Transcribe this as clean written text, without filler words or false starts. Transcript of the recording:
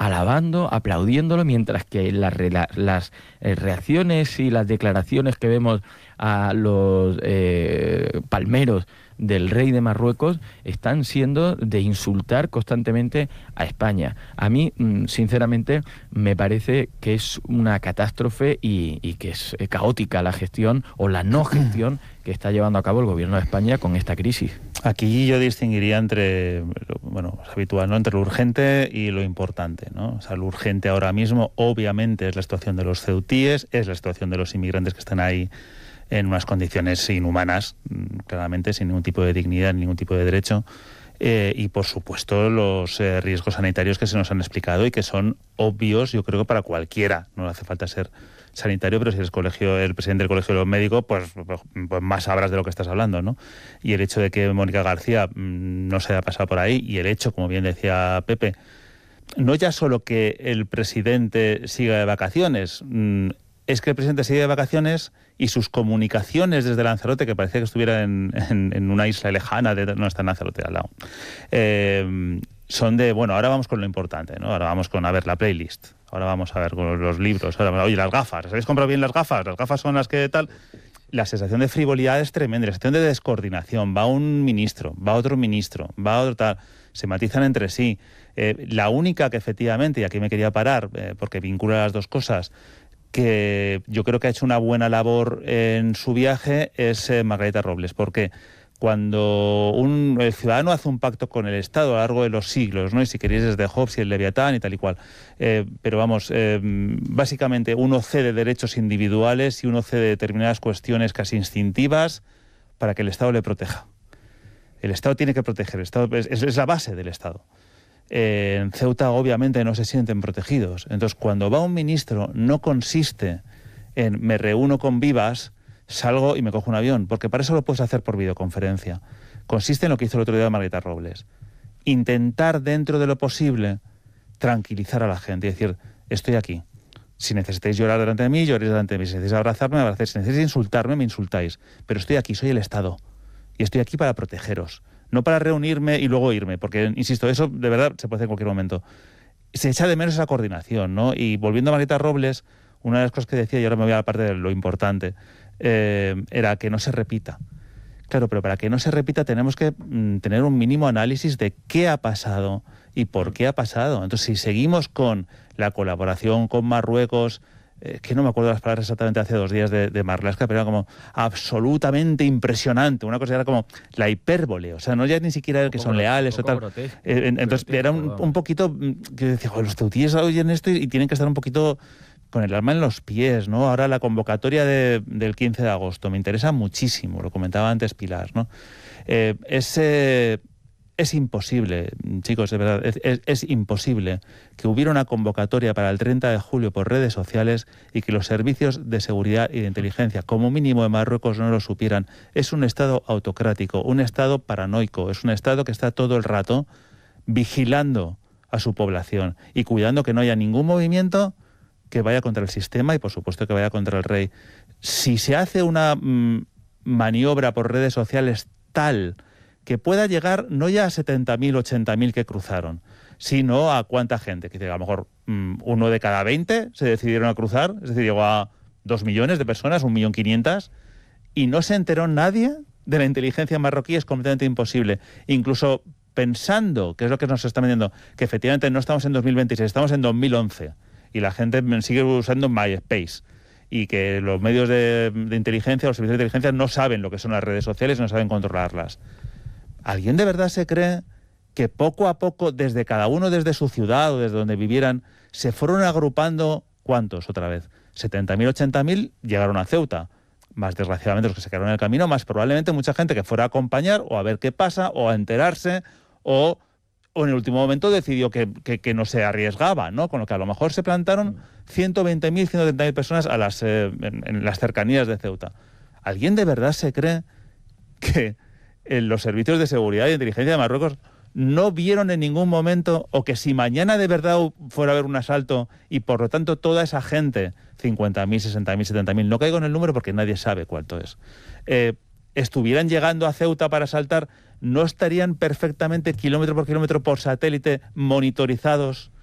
alabando, aplaudiéndolo, mientras que las reacciones y las declaraciones que vemos a los palmeros del rey de Marruecos están siendo de insultar constantemente a España. A mí, sinceramente, me parece que es una catástrofe y que es caótica la gestión o la no gestión que está llevando a cabo el gobierno de España con esta crisis. Aquí yo distinguiría entre, bueno, es habitual, ¿no?, entre lo urgente y lo importante, ¿no? O sea, lo urgente ahora mismo, obviamente, es la situación de los ceutíes, es la situación de los inmigrantes que están ahí en unas condiciones inhumanas, claramente, sin ningún tipo de dignidad, ningún tipo de derecho, y por supuesto los riesgos sanitarios que se nos han explicado y que son obvios, yo creo que para cualquiera, no hace falta ser sanitario, pero si eres el presidente del Colegio de los Médicos, pues más sabrás de lo que estás hablando, ¿no? Y el hecho de que Mónica García no se haya pasado por ahí, y el hecho, como bien decía Pepe, no ya solo que el presidente siga de vacaciones, es que el presidente sigue de vacaciones y sus comunicaciones desde Lanzarote, que parecía que estuviera en una isla lejana, no está en Lanzarote al lado, son de, bueno, ahora vamos con lo importante, ¿no? Ahora vamos con, a ver, la playlist, ahora vamos a ver con los libros, ahora, oye, las gafas, ¿habéis comprado bien las gafas? Las gafas son las que tal. La sensación de frivolidad es tremenda, la sensación de descoordinación. Va un ministro, va otro ministro, va otro tal, se matizan entre sí. La única que efectivamente, y aquí me quería parar, porque vincula las dos cosas, que yo creo que ha hecho una buena labor en su viaje es Margarita Robles, porque cuando el ciudadano hace un pacto con el Estado a lo largo de los siglos, ¿no? Y si queréis desde Hobbes y el Leviatán y tal y cual, pero vamos, básicamente uno cede derechos individuales y uno cede determinadas cuestiones casi instintivas para que el Estado le proteja. El Estado tiene que proteger, el Estado es la base del Estado. En Ceuta obviamente no se sienten protegidos. Entonces, cuando va un ministro, no consiste en me reúno con Vivas, salgo y me cojo un avión, porque para eso lo puedes hacer por videoconferencia. Consiste en lo que hizo el otro día Margarita Robles. Intentar, dentro de lo posible, tranquilizar a la gente y decir, estoy aquí. Si necesitáis llorar delante de mí, lloréis delante de mí. Si necesitáis abrazarme, me abracéis. Si necesitáis insultarme, me insultáis. Pero estoy aquí, soy el Estado. Y estoy aquí para protegeros. No para reunirme y luego irme, porque, insisto, eso de verdad se puede hacer en cualquier momento. Se echa de menos esa coordinación, ¿no? Y volviendo a Margarita Robles, una de las cosas que decía, y ahora me voy a la parte de lo importante, era que no se repita. Claro, pero para que no se repita tenemos que tener un mínimo análisis de qué ha pasado y por qué ha pasado. Entonces, si seguimos con la colaboración con Marruecos, que no me acuerdo las palabras exactamente hace 2 días de Marlaska, pero era como absolutamente impresionante. Una cosa era como la hipérbole, o sea, no ya ni siquiera que son leales o tal. Entonces era un poquito, que decía, los ceutíes oyen esto y tienen que estar un poquito con el alma en los pies, ¿no? Ahora la convocatoria del 15 de agosto me interesa muchísimo, lo comentaba antes Pilar, ¿no? Es imposible, chicos, de verdad, es imposible que hubiera una convocatoria para el 30 de julio por redes sociales y que los servicios de seguridad y de inteligencia, como mínimo de Marruecos, no lo supieran. Es un Estado autocrático, un Estado paranoico, es un Estado que está todo el rato vigilando a su población y cuidando que no haya ningún movimiento que vaya contra el sistema y, por supuesto, que vaya contra el rey. Si se hace una maniobra por redes sociales tal que pueda llegar no ya a 70.000, 80.000 que cruzaron, sino a cuánta gente, que a lo mejor 1 de cada 20 se decidieron a cruzar, es decir, llegó a 2 millones de personas, 1.500.000, y no se enteró nadie de la inteligencia marroquí, es completamente imposible. Incluso pensando, que es lo que nos está vendiendo, que efectivamente no estamos en 2026, estamos en 2011, y la gente sigue usando MySpace, y que los medios de inteligencia, los servicios de inteligencia no saben lo que son las redes sociales, no saben controlarlas. ¿Alguien de verdad se cree que poco a poco, desde cada uno, desde su ciudad o desde donde vivieran, se fueron agrupando, ¿cuántos otra vez? 70.000, 80.000 llegaron a Ceuta. Más desgraciadamente los que se quedaron en el camino, más probablemente mucha gente que fuera a acompañar o a ver qué pasa o a enterarse o en el último momento decidió que no se arriesgaba, ¿no? Con lo que a lo mejor se plantaron 120.000, 130.000 personas en las cercanías de Ceuta. ¿Alguien de verdad se cree que los servicios de seguridad y de inteligencia de Marruecos no vieron en ningún momento, o que si mañana de verdad fuera a haber un asalto y por lo tanto toda esa gente, 50.000, 60.000, 70.000, no caigo en el número porque nadie sabe cuánto es, estuvieran llegando a Ceuta para asaltar, no estarían perfectamente kilómetro por kilómetro por satélite monitorizados